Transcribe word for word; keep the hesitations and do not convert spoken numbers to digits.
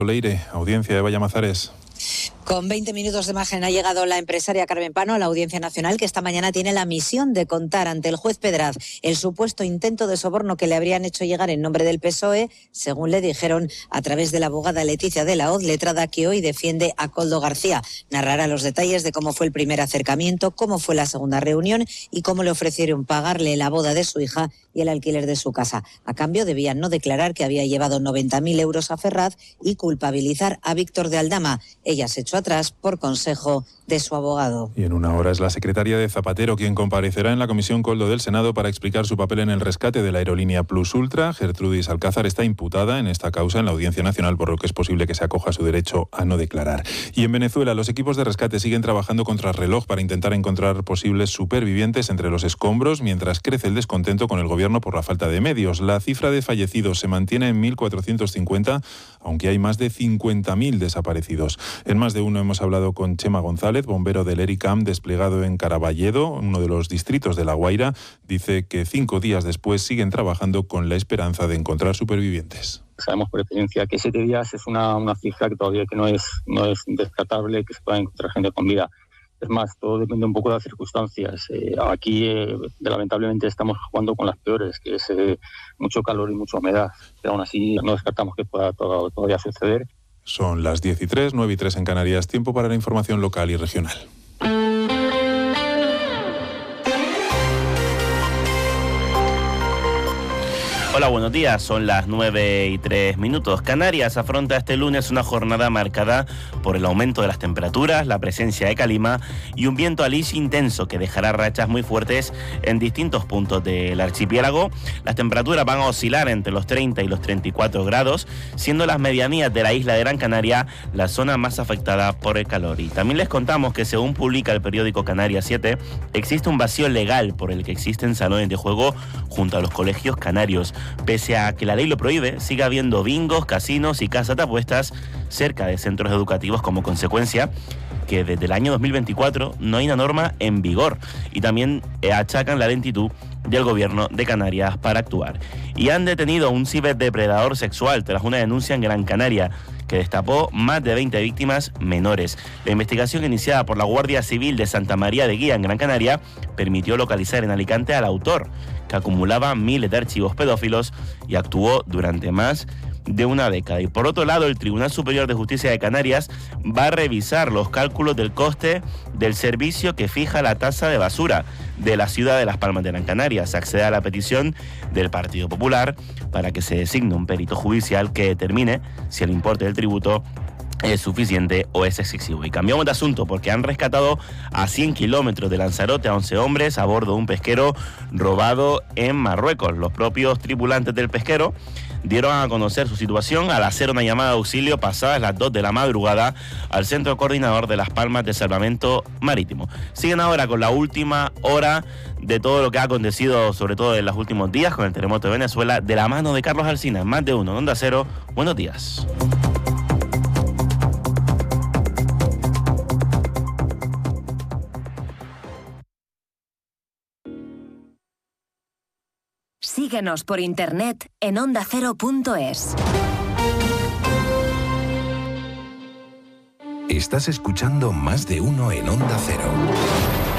Leire, audiencia de Vallamazares. Con veinte minutos de margen ha llegado la empresaria Carmen Pano a la Audiencia Nacional, que esta mañana tiene la misión de contar ante el juez Pedraz el supuesto intento de soborno que le habrían hecho llegar en nombre del P S O E, según le dijeron a través de la abogada Leticia de la Hoz, letrada que hoy defiende a Koldo García. Narrará los detalles de cómo fue el primer acercamiento, cómo fue la segunda reunión y cómo le ofrecieron pagarle la boda de su hija y el alquiler de su casa. A cambio debían no declarar que había llevado noventa mil euros a Ferraz y culpabilizar a Víctor de Aldama. Ella se echó atrás por consejo de su abogado. Y en una hora es la secretaria de Zapatero quien comparecerá en la Comisión Koldo del Senado para explicar su papel en el rescate de la aerolínea Plus Ultra. Gertrudis Alcázar está imputada en esta causa en la Audiencia Nacional, por lo que es posible que se acoja a su derecho a no declarar. Y en Venezuela, los equipos de rescate siguen trabajando contra reloj para intentar encontrar posibles supervivientes entre los escombros, mientras crece el descontento con el gobierno por la falta de medios. La cifra de fallecidos se mantiene en mil cuatrocientos cincuenta, aunque hay más de cincuenta mil desaparecidos. En más de uno hemos hablado con Chema González, bombero del ERICAM desplegado en Caraballedo, uno de los distritos de La Guaira. Dice que cinco días después siguen trabajando con la esperanza de encontrar supervivientes. Sabemos por experiencia que siete días es una, una cifra que todavía que no es, no es descartable que se pueda encontrar gente con vida. Es más, todo depende un poco de las circunstancias. Eh, aquí, eh, lamentablemente, estamos jugando con las peores, que es eh, mucho calor y mucha humedad. Pero aún así, no descartamos que pueda todo, todavía suceder. Son las diez y tres, nueve y tres en Canarias. Tiempo para la información local y regional. Hola, buenos días. Son las nueve y tres minutos. Canarias afronta este lunes una jornada marcada por el aumento de las temperaturas, la presencia de calima y un viento alís intenso que dejará rachas muy fuertes en distintos puntos del archipiélago. Las temperaturas van a oscilar entre los treinta y los treinta y cuatro grados, siendo las medianías de la isla de Gran Canaria la zona más afectada por el calor. Y también les contamos que, según publica el periódico Canarias siete, existe un vacío legal por el que existen salones de juego junto a los colegios canarios. Pese a que la ley lo prohíbe, sigue habiendo bingos, casinos y casas de apuestas cerca de centros educativos, como consecuencia que desde el año dos mil veinticuatro no hay una norma en vigor, y también achacan la lentitud del gobierno de Canarias para actuar. Y han detenido a un ciberdepredador sexual tras una denuncia en Gran Canaria que destapó más de veinte víctimas menores. La investigación, iniciada por la Guardia Civil de Santa María de Guía en Gran Canaria, permitió localizar en Alicante al autor, que acumulaba miles de archivos pedófilos y actuó durante más de una década. Y por otro lado, el Tribunal Superior de Justicia de Canarias va a revisar los cálculos del coste del servicio que fija la tasa de basura de la ciudad de Las Palmas de Gran Canaria. Se accede a la petición del Partido Popular para que se designe un perito judicial que determine si el importe del tributo es suficiente o es excesivo. Y cambiamos de asunto porque han rescatado a cien kilómetros de Lanzarote a once hombres a bordo de un pesquero robado en Marruecos. Los propios tripulantes del pesquero dieron a conocer su situación al hacer una llamada de auxilio pasadas las dos de la madrugada al Centro Coordinador de Las Palmas de Salvamento Marítimo. Siguen ahora con la última hora de todo lo que ha acontecido, sobre todo en los últimos días, con el terremoto de Venezuela, de la mano de Carlos Alsina. Más de uno en Onda Cero. Buenos días. Síguenos por internet en onda cero punto es. Estás escuchando Más de Uno en Onda Cero.